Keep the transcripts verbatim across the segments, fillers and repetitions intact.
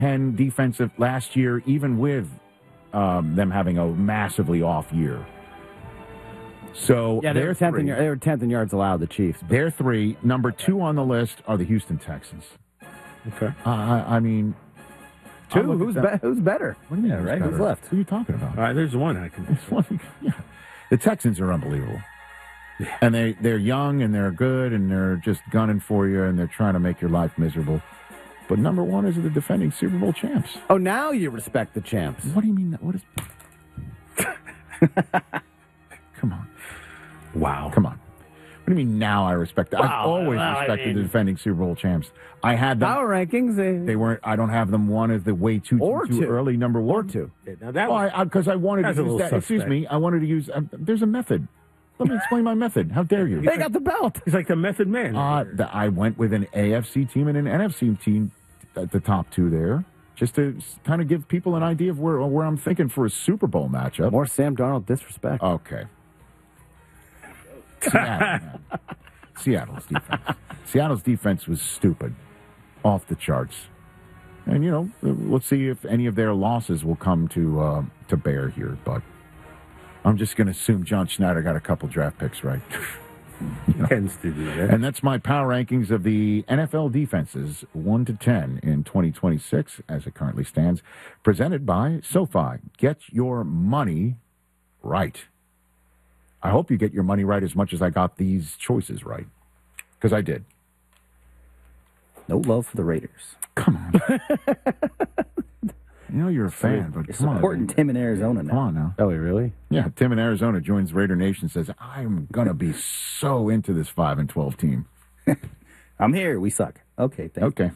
ten defensive last year, even with um, them having a massively off year. So yeah, they they're were tenth in, three. they were tenth in yards allowed. The Chiefs. They're three. Number two on the list are the Houston Texans. Okay. Uh, I, I mean, two. Who's be, who's better? What do you mean? Yeah, who's right. better? Who's left? Who are you talking about? All right, there's one I can. yeah, the Texans are unbelievable. Yeah. And they, they're young, and they're good, and they're just gunning for you, and they're trying to make your life miserable. But number one is the defending Super Bowl champs. Oh, now you respect the champs. What do you mean? What is... Come on. Wow. Come on. What do you mean now I respect them? Wow. I've always Well, respected I mean... the defending Super Bowl champs. I had them. Power rankings. They, they weren't, I don't have them one as the way too, or too, two. too early number one. Or two. Yeah, now that Well, because I, I, I wanted to use that. suspect. Excuse me. I wanted to use, uh, there's a method. Let me explain my method. How dare you? They got the belt. He's like the method man. Uh, the, I went with an A F C team and an N F C team at the top two there, just to kind of give people an idea of where where I'm thinking for a Super Bowl matchup. More Sam Darnold disrespect. Okay. Seattle, man. Seattle's defense. Seattle's defense was stupid, off the charts. And, you know, let's see if any of their losses will come to uh, to bear here. But I'm just going to assume John Schneider got a couple draft picks right. You know. Tends to do that. And that's my power rankings of the N F L defenses, one to ten in twenty twenty-six, as it currently stands, presented by SoFi. Get your money right. I hope you get your money right as much as I got these choices right, because I did. No love for the Raiders. Come on. You know you're a fan, but You're come on. supporting Tim in Arizona now. Come on now. Oh, really? Yeah, Tim in Arizona joins Raider Nation, says, I'm going to be so into this five and twelve team. I'm here. We suck. Okay, thanks. Okay.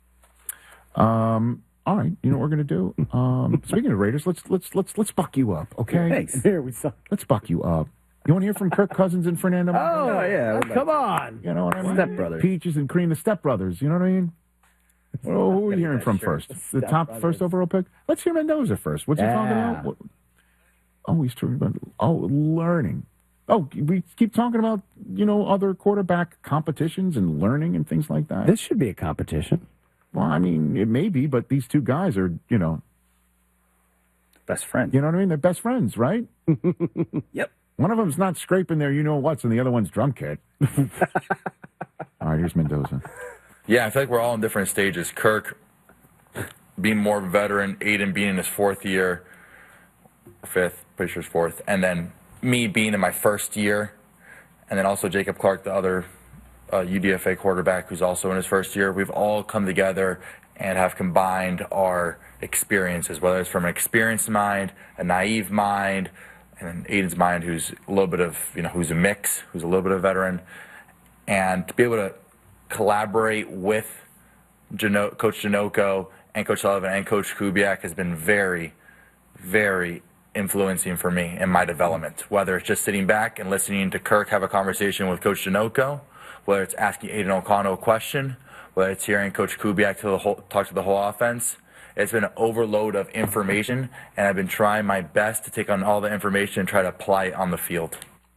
Um, all right, you know what we're going to do? Um, speaking of Raiders, let's let's let's let's buck you up, okay? Thanks. Here we suck. Let's buck you up. You want to hear from Kirk Cousins and Fernando? Oh, yeah. oh, come on. You know what I mean? Stepbrother. Peaches and Cream, the stepbrothers. You know what I mean? Well, who are we hearing from shirt. first? The top first overall pick? Let's hear Mendoza first. What's he talking Yeah. about? What? Oh, he's talking about, oh, learning. Oh, we keep talking about, you know, other quarterback competitions and learning and things like that. This should be a competition. Well, I mean, it may be, but these two guys are, you know, Best friend. you know what I mean? They're best friends, right? Yep. One of them's not scraping their you-know-whats, and the other one's drum kit. All right, here's Mendoza. Yeah, I feel like we're all in different stages. Kirk being more veteran, Aiden being in his fourth year, fifth, pretty sure his fourth, and then me being in my first year, and then also Jacob Clark, the other uh, U D F A quarterback who's also in his first year. We've all come together and have combined our experiences, whether it's from an experienced mind, a naive mind, and then Aiden's mind, who's a little bit of, you know, who's a mix, who's a little bit of a veteran, and to be able to collaborate with Jano- Coach Janocko and Coach Sullivan and Coach Kubiak has been very, very influencing for me in my development. Whether it's just sitting back and listening to Kirk have a conversation with Coach Janocko, whether it's asking Aiden O'Connell a question, whether it's hearing Coach Kubiak to the whole, talk to the whole offense. It's been an overload of information, and I've been trying my best to take on all the information and try to apply it on the field.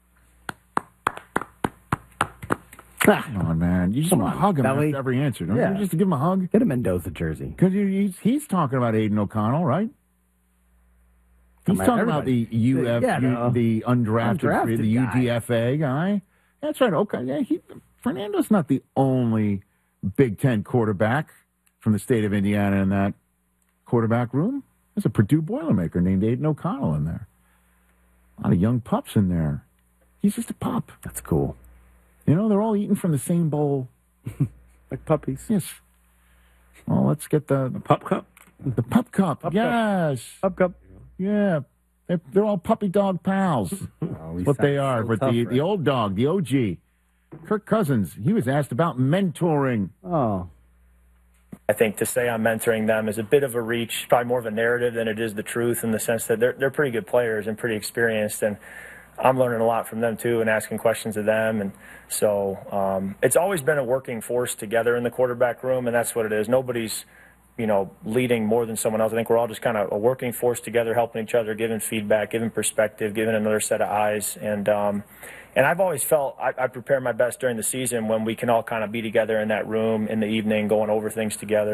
Come on, man. You just Come want to on, hug him Belly. after every answer, don't Yeah. you? Just to give him a hug? Get a Mendoza jersey. Because he's, he's talking about Aiden O'Connell, right? He's Come on, talking about the everybody. U F, Yeah, no. the undrafted, Undrafted the guy. U D F A guy. That's right. Okay, yeah. He, Fernando's not the only Big Ten quarterback from the state of Indiana in that quarterback room. There's a Purdue Boilermaker named Aiden O'Connell in there. A lot of young pups in there. He's just a pup. That's cool. You know, they're all eating from the same bowl. Like puppies. Yes. Well, let's get the Pup cup? the pup cup. Pup cup. yes. Up, up. Yeah. They're, they're all puppy dog pals. Oh, we That's what they sound are. so but tough, the, right? the old dog, the O G, Kirk Cousins, he was asked about mentoring. Oh. I think to say I'm mentoring them is a bit of a reach, probably more of a narrative than it is the truth, in the sense that they're they're pretty good players and pretty experienced, and I'm learning a lot from them too and asking questions of them. And so um, it's always been a working force together in the quarterback room, and that's what it is. Nobody's, you know, leading more than someone else. I think we're all just kind of a working force together, helping each other, giving feedback, giving perspective, giving another set of eyes. And um, and I've always felt I, I prepare my best during the season when we can all kind of be together in that room in the evening, going over things together.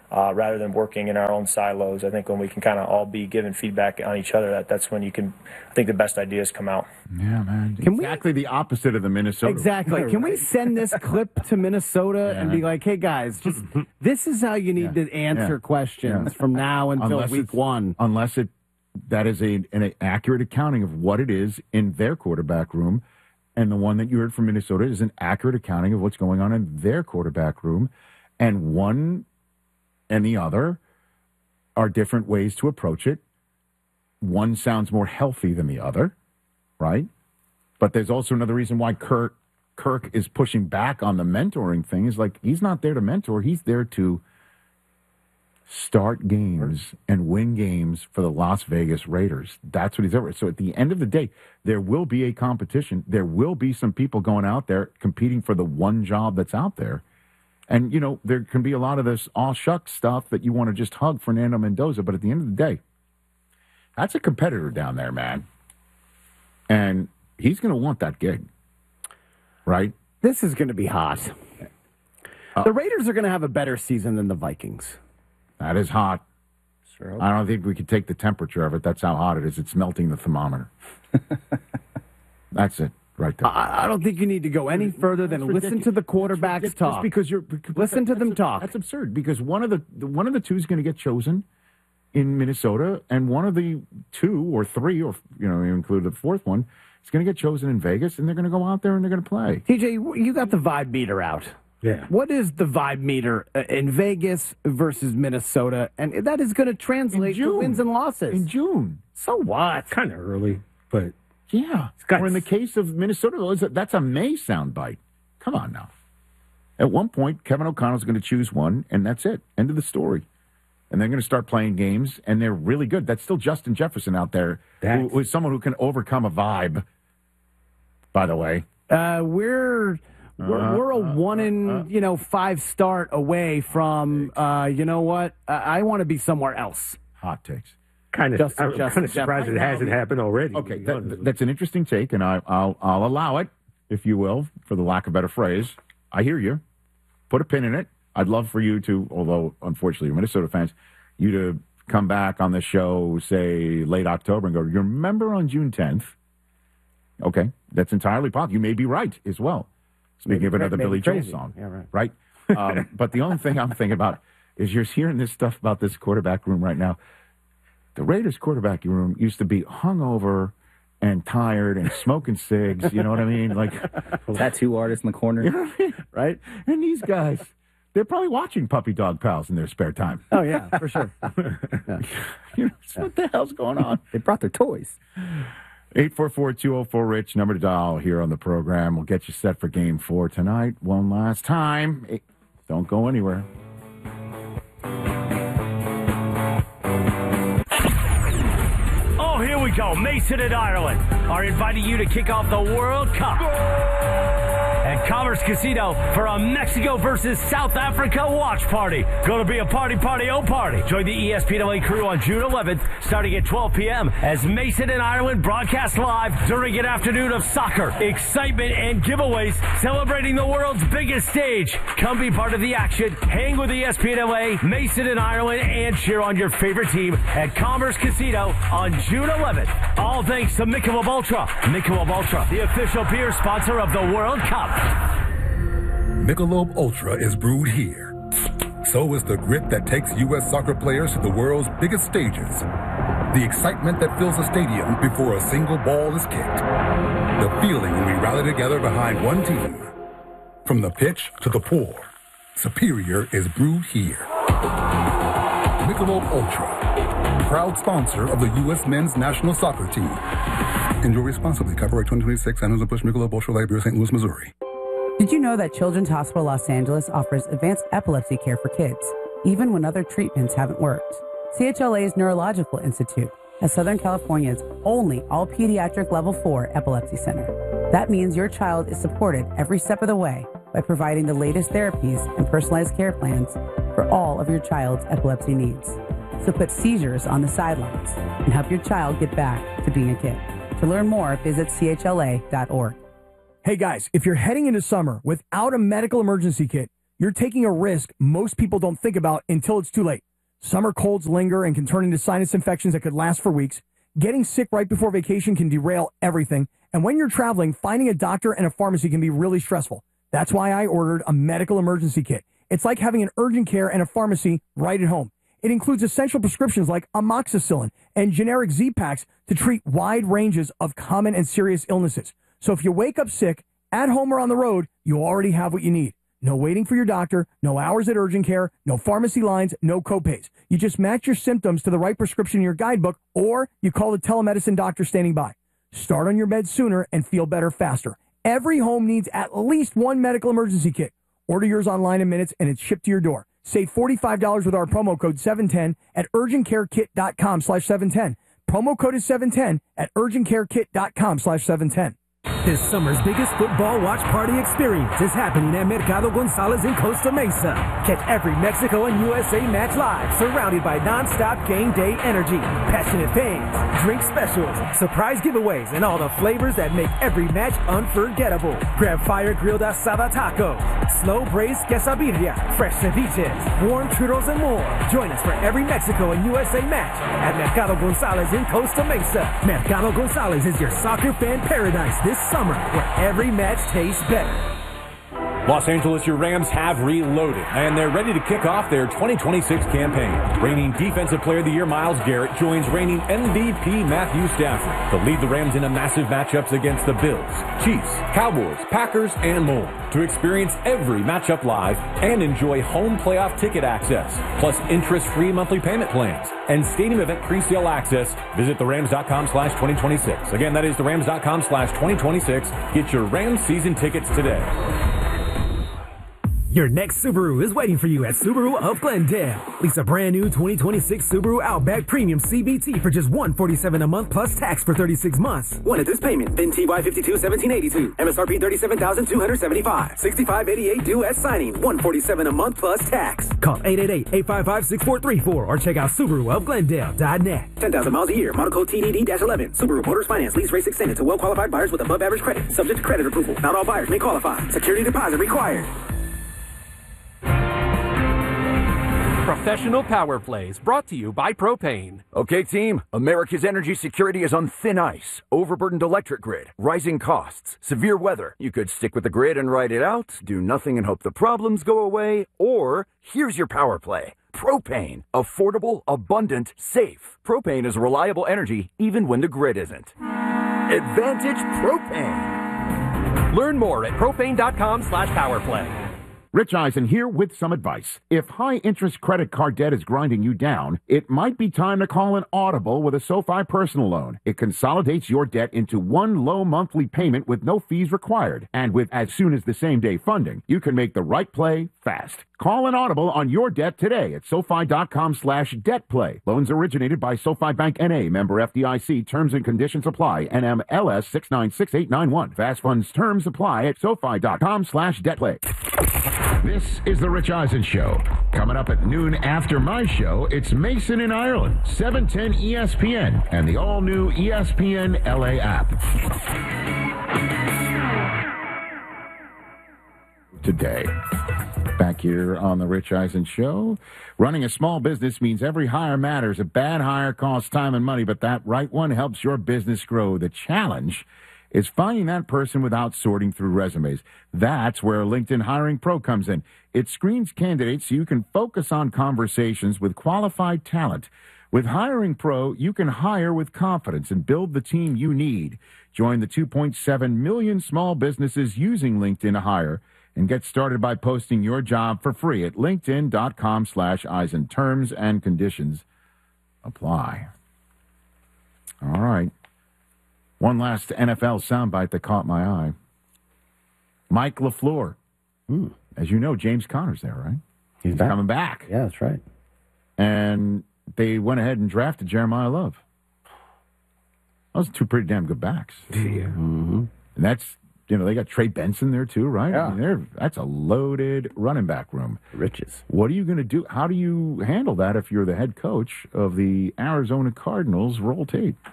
uh, rather than working in our own silos. I think when we can kind of all be giving feedback on each other, that that's when you can, I think the best ideas come out. Yeah, man. Can we- exactly the opposite of the Minnesota. Exactly. Can we send this clip to Minnesota Yeah. and be like, hey, guys, just this is how you need Yeah. to answer Yeah. questions Yeah. from now until Unless week it's- one? Unless it that is a, an accurate accounting of what it is in their quarterback room, and the one that you heard from Minnesota is an accurate accounting of what's going on in their quarterback room, and one and the other are different ways to approach it. One sounds more healthy than the other, right? But there's also another reason why Kirk Kirk is pushing back on the mentoring thing. Is like he's not there to mentor; he's there to start games and win games for the Las Vegas Raiders. That's what he's over. So at the end of the day, there will be a competition. There will be some people going out there competing for the one job that's out there. And, you know, there can be a lot of this all shucks stuff that you want to just hug Fernando Mendoza. But at the end of the day, that's a competitor down there, man. And he's going to want that gig, right? This is going to be hot. Uh, the Raiders are going to have a better season than the Vikings. That is hot. Sure hope. I don't think we could take the temperature of it. That's how hot it is. It's melting the thermometer. That's it right there. I, I don't think you need to go any further than That's listen ridiculous. to the quarterbacks That's ridiculous talk. because you're because Listen to them that's- talk. That's absurd because one of the the- one of the two is going to get chosen in Minnesota, and one of the two or three, or you know, you include the fourth one, is going to get chosen in Vegas, and they're going to go out there and they're going to play. T J, you got the vibe meter out. Yeah. What is the vibe meter uh, in Vegas versus Minnesota? And that is going to translate to June. wins and losses. In June. So what? Kind of early, but Yeah. got- Or in the case of Minnesota, though, is that- that's a May soundbite. Come on now. At one point, Kevin O'Connell's going to choose one, and that's it. End of the story. And they're going to start playing games, and they're really good. That's still Justin Jefferson out there, who, That's- who is someone who can overcome a vibe, by the way. Uh, we're we're, we're a one in you know five start away from uh, you know what? I, I want to be somewhere else. Hot takes. kind of Justin I'm Jefferson. kind of surprised it hasn't happened already. to Okay, be that, honest. that's an interesting take, and I, I'll, I'll allow it, if you will, for the lack of a better phrase. I hear you. Put a pin in it. I'd love for you to, although unfortunately, Minnesota fans, you to come back on the show, say, late October and go, you remember on June tenth? Okay, that's entirely possible. You may be right as well. Speaking Maybe of another cra- Billy maybe Joel crazy. song. Yeah, right. Right? Um, but the only thing I'm thinking about is you're hearing this stuff about this quarterback room right now. The Raiders quarterback room used to be hungover and tired and smoking cigs. You know what I mean? Like, Tattoo artist in the corner. right? And these guys, they're probably watching Puppy Dog Pals in their spare time. Oh yeah, for sure. You know, so what the hell's going on? They brought their toys. eight four four, two oh four, RICH, number to dial here on the program. We'll get you set for game four tonight. One last time. Hey, don't go anywhere. Oh, here we go. Mason and Ireland are inviting you to kick off the World Cup at Commerce Casino for a Mexico versus South Africa watch party. Gonna be a party, party, oh party. Join the E S P N L A crew on June eleventh, starting at twelve p.m. as Mason and Ireland broadcast live during an afternoon of soccer, excitement, and giveaways celebrating the world's biggest stage. Come be part of the action, hang with E S P N L A, Mason and Ireland, and cheer on your favorite team at Commerce Casino on June eleventh. All thanks to Michelob Ultra. Michelob Ultra, the official beer sponsor of the World Cup. Michelob Ultra is brewed here. So is the grit that takes U S soccer players to the world's biggest stages. The excitement that fills a stadium before a single ball is kicked. The feeling when we rally together behind one team. From the pitch to the pour, Superior is brewed here. Michelob Ultra, proud sponsor of the U S men's national soccer team. Enjoy responsibly. Copyright twenty twenty-six, Anheuser-Busch Michelob Ultra Light Beer, Saint Louis, Missouri. Did you know that Children's Hospital Los Angeles offers advanced epilepsy care for kids, even when other treatments haven't worked? C H L A's Neurological Institute has Southern California's only all-pediatric level four epilepsy center. That means your child is supported every step of the way by providing the latest therapies and personalized care plans for all of your child's epilepsy needs. So put seizures on the sidelines and help your child get back to being a kid. To learn more, visit C H L A dot org. Hey guys, if you're heading into summer without a medical emergency kit, you're taking a risk most people don't think about until it's too late. Summer colds linger and can turn into sinus infections that could last for weeks. Getting sick right before vacation can derail everything. And when you're traveling, finding a doctor and a pharmacy can be really stressful. That's why I ordered a medical emergency kit. It's like having an urgent care and a pharmacy right at home. It includes essential prescriptions like amoxicillin and generic Z-Packs to treat wide ranges of common and serious illnesses. So if you wake up sick, at home or on the road, you already have what you need. No waiting for your doctor, no hours at urgent care, no pharmacy lines, no copays. You just match your symptoms to the right prescription in your guidebook, or you call the telemedicine doctor standing by. Start on your meds sooner and feel better faster. Every home needs at least one medical emergency kit. Order yours online in minutes and it's shipped to your door. Save forty-five dollars with our promo code seven ten at urgentcarekit.com slash 710. Promo code is seven ten at urgentcarekit.com slash 710. This summer's biggest football watch party experience is happening at Mercado Gonzalez in Costa Mesa. Catch every Mexico and U S A match live, surrounded by non-stop game day energy, passionate fans, drink specials, surprise giveaways, and all the flavors that make every match unforgettable. Grab fire-grilled asada tacos, slow-braised quesadilla, fresh ceviches, warm churros, and more. Join us for every Mexico and U S A match at Mercado Gonzalez in Costa Mesa. Mercado Gonzalez is your soccer fan paradise this summer, where every match tastes better. Los Angeles, your Rams have reloaded, and they're ready to kick off their twenty twenty-six campaign. Reigning Defensive Player of the Year Myles Garrett joins reigning M V P Matthew Stafford to lead the Rams into massive matchups against the Bills, Chiefs, Cowboys, Packers, and more. To experience every matchup live and enjoy home playoff ticket access, plus interest-free monthly payment plans and stadium event pre-sale access, visit the rams dot com slash twenty twenty-six. Again, that is the rams dot com slash twenty twenty-six. Get your Rams season tickets today. Your next Subaru is waiting for you at Subaru of Glendale. Lease a brand new twenty twenty-six Subaru Outback Premium C V T for just one hundred forty-seven dollars a month plus tax for thirty-six months. One at this payment. Then T Y fifty-two seventeen eighty-two. M S R P thirty-seven thousand two hundred seventy-five dollars. sixty-five eighty-eight due at signing. one hundred forty-seven dollars a month plus tax. Call eight eight eight, eight five five, six four three four or check out Subaru of Glendale dot net. ten thousand miles a year. Model code T D D eleven. Subaru Motors Finance. Lease rates extended to well-qualified buyers with above average credit. Subject to credit approval. Not all buyers may qualify. Security deposit required. Professional Power Plays, brought to you by Propane. Okay, team, America's energy security is on thin ice. Overburdened electric grid, rising costs, severe weather. You could stick with the grid and ride it out, do nothing and hope the problems go away, or here's your power play. Propane. Affordable, abundant, safe. Propane is reliable energy even when the grid isn't. Advantage Propane. Learn more at propane dot com slash powerplay. Rich Eisen here with some advice. If high-interest credit card debt is grinding you down, it might be time to call an Audible with a SoFi personal loan. It consolidates your debt into one low monthly payment with no fees required. And with as soon as the same-day funding, you can make the right play fast. Call an Audible on your debt today at SoFi dot com slash debt play. Loans originated by SoFi Bank N A, member F D I C. Terms and conditions apply. N M L S six nine six eight nine one. Fast funds terms apply at SoFi dot com slash debt play. This is the Rich Eisen Show. Coming up at noon after my show, it's Mason in Ireland, seven ten E S P N, and the all-new E S P N L A app. Today, back here on the Rich Eisen Show, running a small business means every hire matters. A bad hire costs time and money, but that right one helps your business grow. The challenge is finding that person without sorting through resumes. That's where LinkedIn Hiring Pro comes in. It screens candidates so you can focus on conversations with qualified talent. With Hiring Pro, you can hire with confidence and build the team you need. Join the two point seven million small businesses using LinkedIn Hire and get started by posting your job for free at linkedin dot com slash Eisen. Terms and conditions apply. All right. One last N F L soundbite that caught my eye. Mike LaFleur. Mm. As you know, James Conner's there, right? He's, He's back. coming back. Yeah, that's right. And they went ahead and drafted Jeremiah Love. Those are two pretty damn good backs. Yeah. Mm-hmm. And that's, you know, they got Trey Benson there too, right? Yeah. I mean, they're, that's a loaded running back room. Riches. What are you going to do? How do you handle that if you're the head coach of the Arizona Cardinals? Roll tape.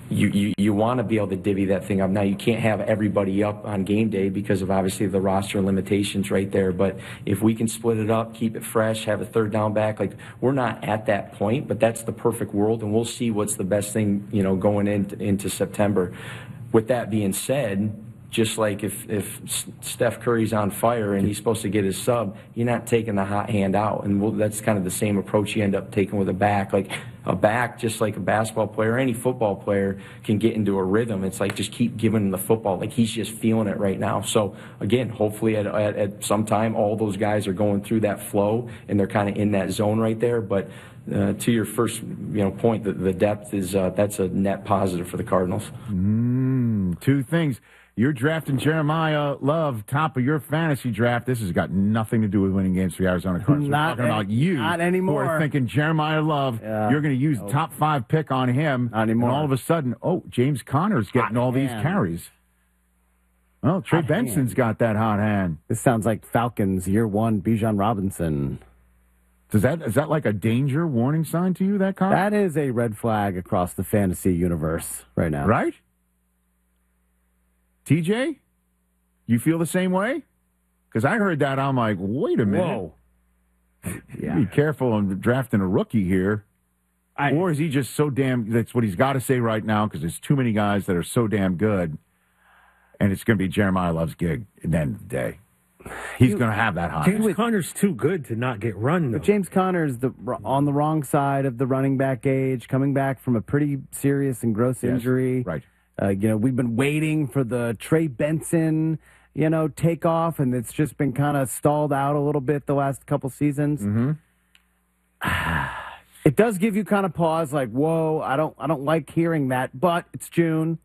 you, you, you want to be able to divvy that thing up. Now, you can't have everybody up on game day because of obviously the roster limitations right there. But if we can split it up, keep it fresh, have a third down back, like we're not at that point, but that's the perfect world, and we'll see what's the best thing, you know, going into, into September. With that being said, just like if, if Steph Curry's on fire and he's supposed to get his sub, you're not taking the hot hand out. And we'll, that's kind of the same approach you end up taking with a back. Like a back, just like a basketball player or any football player can get into a rhythm. It's like just keep giving him the football. Like he's just feeling it right now. So, again, hopefully at, at, at some time all those guys are going through that flow and they're kind of in that zone right there. But uh, to your first you know point, the, the depth is uh, that's a net positive for the Cardinals. Mm, two things. You're drafting Jeremiah Love, top of your fantasy draft. This has got nothing to do with winning games for the Arizona Cardinals. Not We're talking about you. Not anymore. Who are thinking Jeremiah Love, Yeah. you're going to use Nope. top five pick on him. Not anymore. And all of a sudden, oh, James Conner's getting Hot all these hand. carries. Well, Trey Hot Benson's hand. got that hot hand. This sounds like Falcons year one, Bijan Robinson. Does that is that like a danger warning sign to you, that Connor? That is a red flag across the fantasy universe right now. Right? T J? You feel the same way? Because I heard that, I'm like, wait a minute. Whoa. Yeah. Be careful on drafting a rookie here. I, or is he just so damn, that's what he's got to say right now, because there's too many guys that are so damn good, and it's going to be Jeremiah Love's gig at the end of the day. He's going to have that high. James Conner's too good to not get run, though. But James Conner's the, on the wrong side of the running back age, coming back from a pretty serious and gross Yes, injury. right. Uh, you know, we've been waiting for the Trey Benson, you know, takeoff, and it's just been kind of stalled out a little bit the last couple seasons. Mm-hmm. It does give you kind of pause, like, whoa, I don't, I don't like hearing that, but it's June,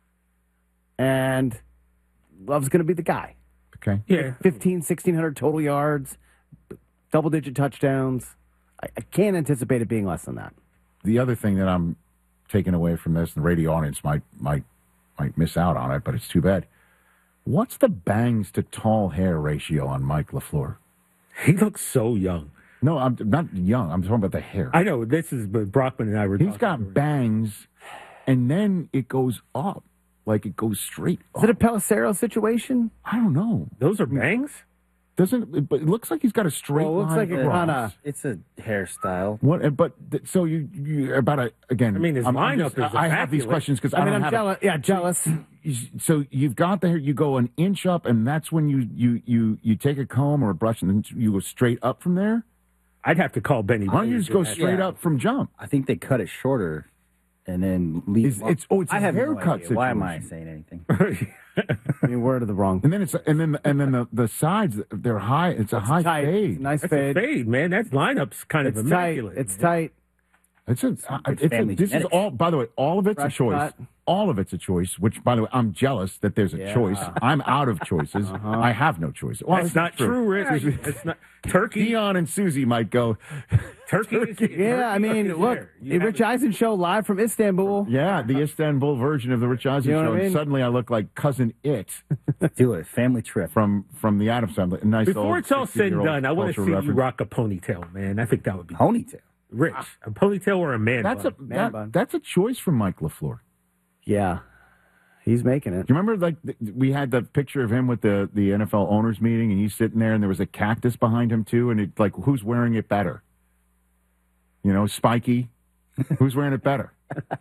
and Love's going to be the guy. Okay. Yeah. fifteen, sixteen hundred total yards, double-digit touchdowns. I, I can't anticipate it being less than that. The other thing that I'm taking away from this, and the radio audience might might might miss out on it, but it's too bad. What's the bangs to tall hair ratio on Mike LaFleur? He looks so young. No, I'm not young. I'm talking about the hair. I know. This is but Brockman and I were He's talking got about. bangs, and then it goes up. Like it goes straight up. Is it a Pelissero situation? I don't know. Those are bangs? Doesn't it, but it looks like he's got a straight Well, it looks line like it across. kinda- It's a hairstyle. What? But th- so you, you about a again. I mean, his I'm- I'm lineup just- is I have these immaculate. questions because I, I mean, don't I'm have jealous. it. Yeah, jealous. So you've got the hair. You go an inch up, and that's when you you you you take a comb or a brush, and then you go straight up from there. I'd have to call Benny. Why don't you just go straight Yeah. up from jump? I think they cut it shorter and then leave. It's, it's oh, it's a I have no haircut idea. Why am I situation. saying anything? I mean, word of the wrong. And then it's and then and then the, the sides they're high. It's a high tight. fade. Nice That's a fade. fade, man. That lineup's kind It's of tight. immaculate. It's tight. It's a, uh, it's a family this genetics. is all. By the way, all of it's Fresh a choice. cut. All of it's a choice. Which, by the way, I'm jealous that there's a Yeah. choice. I'm out of choices. I have no choice. Well, That's not true, Rich. It's not turkey. Dion and Susie might go. Turkey. is- turkey Yeah, I mean, is look, there. You Rich have Eisen show live from Istanbul. Yeah, the Istanbul version of the Rich Eisen You know show. what I And mean? suddenly, I look like cousin It Do it. Family trip. from from the Addams Family. A nice Before old it's all said and sixty-year-old done, I want to see cultural you reference. rock a ponytail, man. I think that would be Ponytail. Rich. A ponytail or a man That's a bun. Man that, bun. that's a choice from Mike LaFleur. Yeah, he's making it. Do you remember, like, th- we had the picture of him with the, the N F L owners meeting, and he's sitting there, and there was a cactus behind him, too, and it's like, who's wearing it better? You know, spiky? Who's wearing it better?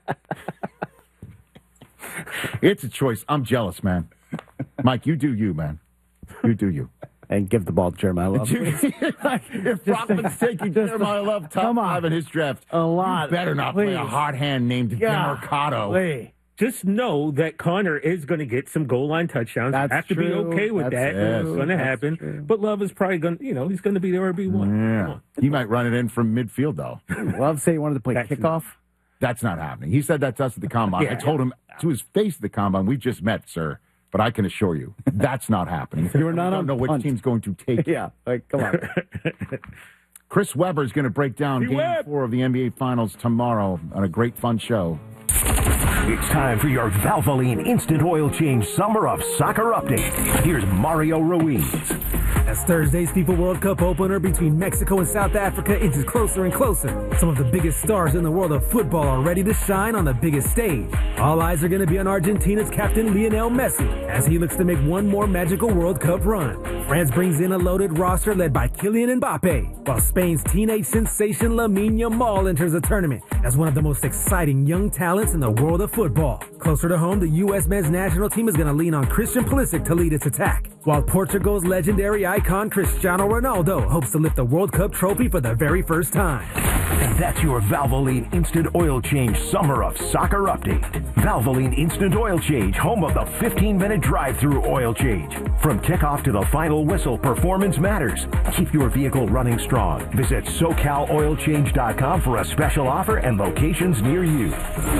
It's a choice. I'm jealous, man. Mike, you do you, man. You do you. And give the ball to Jeremiah Love. If Brockman's taking Jeremiah Love top come on. five in his draft, A lot. you better not play a Please. hot hand named Yeah. Demercado. Hey, Just know that Connor is going to get some goal line touchdowns. That's have to be true. okay with That's that. true. It's going to That's happen. true. But Love is probably going to, you know, he's going to be the R B one. Yeah. He might run it in from midfield, though. Love say he wanted to play That's kickoff. That's not happening. He said that to us at the combine. Yeah. I told him to his face at the combine, we've just met, sir. But I can assure you, that's not happening. You are not I on don't know which punt. team's going to take it. Yeah, like come on. Chris Webber is going to break down game Webb. four of the N B A Finals tomorrow on a great fun show. It's time for your Valvoline Instant Oil Change Summer of Soccer update. Here's Mario Ruiz. As Thursday's FIFA World Cup opener between Mexico and South Africa inches closer and closer, some of the biggest stars in the world of football are ready to shine on the biggest stage. All eyes are going to be on Argentina's captain Lionel Messi as he looks to make one more magical World Cup run. France brings in a loaded roster led by Kylian Mbappe, while Spain's teenage sensation Lamine Yamal enters the tournament as one of the most exciting young talents in the world of football. Closer to home, the U S men's national team is going to lean on Christian Pulisic to lead its attack, while Portugal's legendary icon Cristiano Ronaldo hopes to lift the World Cup trophy for the very first time. And that's your Valvoline Instant Oil Change Summer of Soccer update. Valvoline Instant Oil Change, home of the fifteen-minute drive-through oil change. From kickoff to the final whistle, performance matters. Keep your vehicle running strong. Visit so cal oil change dot com for a special offer and locations near you.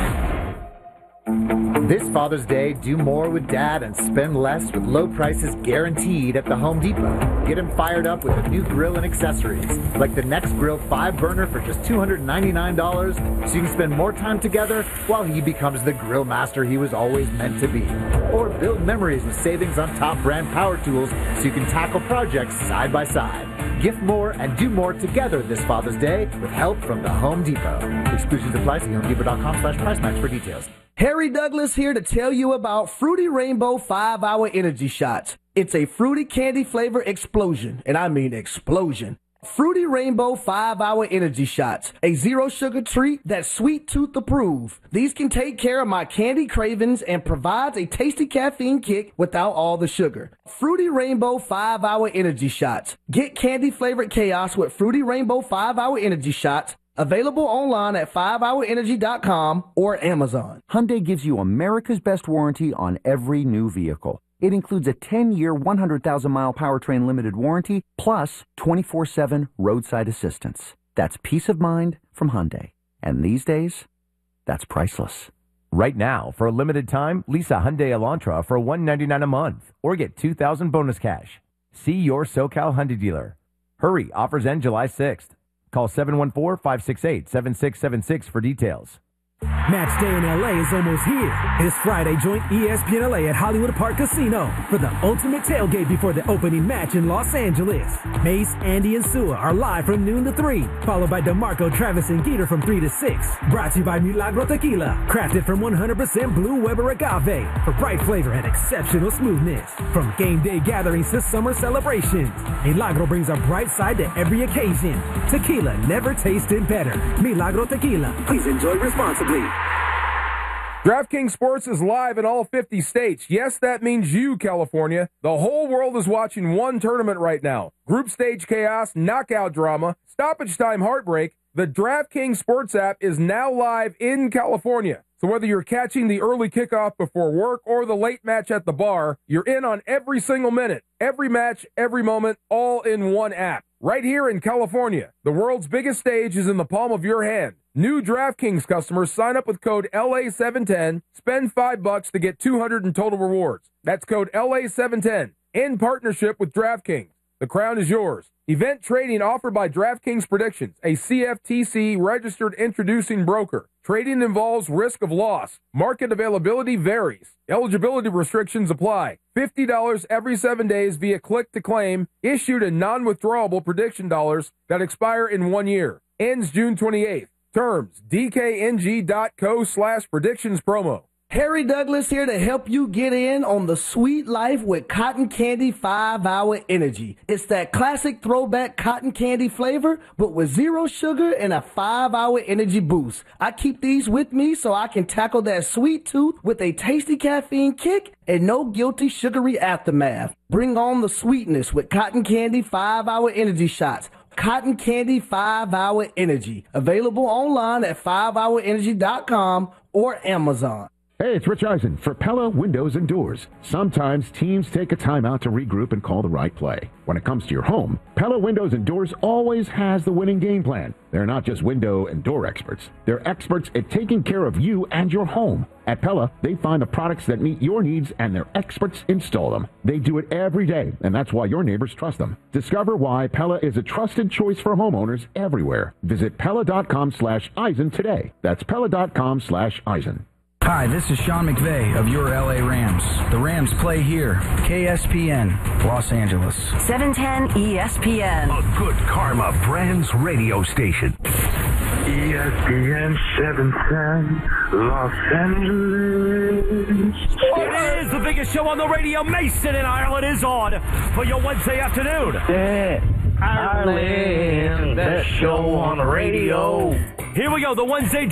This Father's Day, do more with Dad and spend less with low prices guaranteed at the Home Depot. Get him fired up with a new grill and accessories, like the NextGrill five burner for just two hundred ninety-nine dollars, so you can spend more time together while he becomes the grill master he was always meant to be. Or build memories with savings on top brand power tools so you can tackle projects side by side. Gift more and do more together this Father's Day with help from the Home Depot. Exclusions apply. See homedepot.com slash price match for details. Harry Douglas here to tell you about Fruity Rainbow five hour Energy Shots. It's a fruity candy flavor explosion, and I mean explosion. Fruity Rainbow five hour Energy Shots, a zero sugar treat that's sweet tooth approved. These can take care of my candy cravings and provides a tasty caffeine kick without all the sugar. Fruity Rainbow five hour Energy Shots. Get candy flavored chaos with Fruity Rainbow five hour Energy Shots. Available online at five hour energy dot com or Amazon. Hyundai gives you America's best warranty on every new vehicle. It includes a ten-year, one hundred thousand mile powertrain limited warranty, plus twenty-four seven roadside assistance. That's peace of mind from Hyundai. And these days, that's priceless. Right now, for a limited time, lease a Hyundai Elantra for one hundred ninety-nine dollars a month or get two thousand dollars bonus cash. See your SoCal Hyundai dealer. Hurry, offers end July sixth. Call seven one four, five six eight, seven six seven six for details. Match day in L A is almost here. This Friday, join E S P N L A at Hollywood Park Casino for the ultimate tailgate before the opening match in Los Angeles. Mace, Andy, and Sua are live from noon to three, followed by DeMarco, Travis, and Geeter from three to six. Brought to you by Milagro Tequila, crafted from one hundred percent Blue Weber agave for bright flavor and exceptional smoothness. From game day gatherings to summer celebrations, Milagro brings a bright side to every occasion. Tequila never tasted better. Milagro Tequila. Please enjoy responsibly. DraftKings Sports is live in all fifty states. Yes, that means you, California. The whole world is watching one tournament right now. Group stage chaos, knockout drama, stoppage time heartbreak. The DraftKings Sports app is now live in California. So whether you're catching the early kickoff before work or the late match at the bar, you're in on every single minute, every match, every moment, all in one app. Right here in California, the world's biggest stage is in the palm of your hand. New DraftKings customers sign up with code L A seven ten, spend five bucks to get two hundred in total rewards. That's code L A seven ten. In partnership with DraftKings. The crown is yours. Event trading offered by DraftKings Predictions, a C F T C registered introducing broker. Trading involves risk of loss. Market availability varies. Eligibility restrictions apply. fifty dollars every seven days via click to claim. Issued in non-withdrawable prediction dollars that expire in one year. Ends June twenty-eighth. Terms, D K N G dot co slash predictions promo. Harry Douglas here to help you get in on the sweet life with Cotton Candy five hour Energy. It's that classic throwback cotton candy flavor, but with zero sugar and a five hour energy boost. I keep these with me so I can tackle that sweet tooth with a tasty caffeine kick and no guilty sugary aftermath. Bring on the sweetness with Cotton Candy five hour Energy Shots. Cotton Candy five hour Energy. Available online at five hour energy dot com or Amazon. Hey, it's Rich Eisen for Pella Windows and Doors. Sometimes teams take a timeout to regroup and call the right play. When it comes to your home, Pella Windows and Doors always has the winning game plan. They're not just window and door experts. They're experts at taking care of you and your home. At Pella, they find the products that meet your needs and their experts install them. They do it every day, and that's why your neighbors trust them. Discover why Pella is a trusted choice for homeowners everywhere. Visit Pella dot com slash Eisen today. That's Pella dot com slash Eisen. Hi, this is Sean McVay of your L A Rams. The Rams play here. K S P N, Los Angeles. seven ten E S P N. A good karma brands radio station. E S P N seven ten, Los Angeles. It is the biggest show on the radio. Mason in Ireland is on for your Wednesday afternoon. Yeah, Ireland, best show on the radio. Here we go, the Wednesday